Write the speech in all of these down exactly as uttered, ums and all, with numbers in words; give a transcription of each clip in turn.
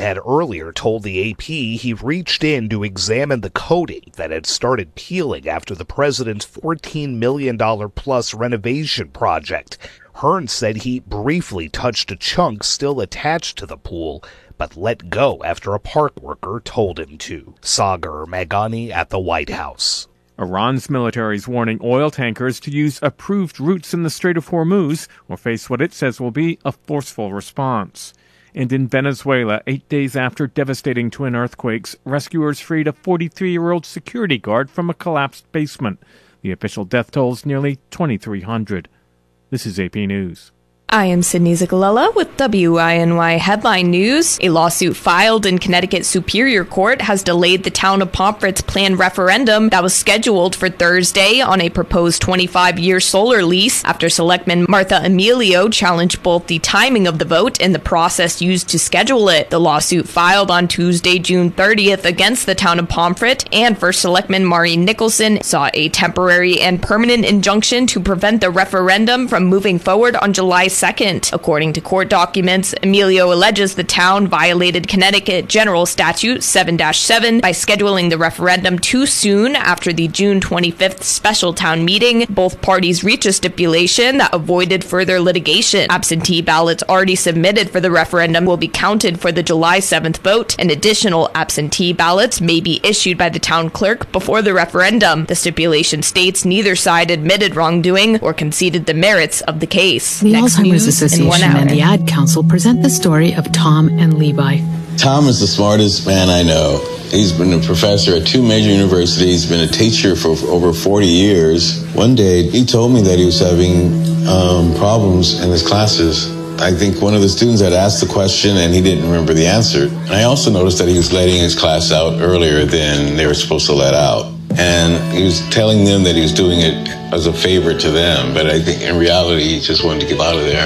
had earlier told the A P he reached in to examine the coating that had started peeling after the president's fourteen million dollars plus renovation project. Hearns said he briefly touched a chunk still attached to the pool, but let go after a park worker told him to. Sagar Meghani at the White House. Iran's military is warning oil tankers to use approved routes in the Strait of Hormuz or face what it says will be a forceful response. And in Venezuela, eight days after devastating twin earthquakes, rescuers freed a forty-three-year-old security guard from a collapsed basement. The official death toll is nearly twenty-three hundred. This is A P News. I am Sydney Zicalella with W I N Y Headline News. A lawsuit filed in Connecticut Superior Court has delayed the town of Pomfret's planned referendum that was scheduled for Thursday on a proposed twenty-five-year solar lease after Selectman Martha Emilio challenged both the timing of the vote and the process used to schedule it. The lawsuit filed on Tuesday, June thirtieth against the town of Pomfret and First Selectman Mari Nicholson sought a temporary and permanent injunction to prevent the referendum from moving forward on July second. According to court documents, Emilio alleges the town violated Connecticut General Statute seven dash seven by scheduling the referendum too soon after the June twenty-fifth special town meeting. Both parties reached a stipulation that avoided further litigation. Absentee ballots already submitted for the referendum will be counted for the July seventh vote, and additional absentee ballots may be issued by the town clerk before the referendum. The stipulation states neither side admitted wrongdoing or conceded the merits of the case. The Next Alzheimer's Association and the Ad Council present the story of Tom and Levi. Tom is the smartest man I know. He's been a professor at two major universities, been a teacher for over forty years. One day, he told me that he was having um, problems in his classes. I think one of the students had asked the question and he didn't remember the answer. And I also noticed that he was letting his class out earlier than they were supposed to let out. And he was telling them that he was doing it as a favor to them, but I think in reality he just wanted to get out of there.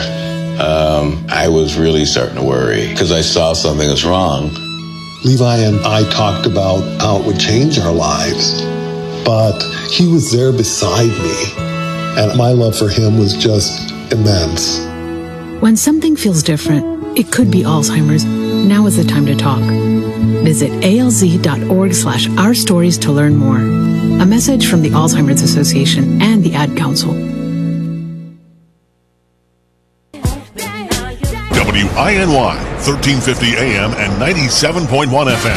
Um, I was really starting to worry because I saw something was wrong. Levi and I talked about how it would change our lives, but he was there beside me, and my love for him was just immense. When something feels different, it could be Alzheimer's. Now is the time to talk. Visit alz.org slash our stories to learn more. A message from the Alzheimer's Association and the Ad Council. W I N Y, thirteen fifty A M and ninety-seven point one F M.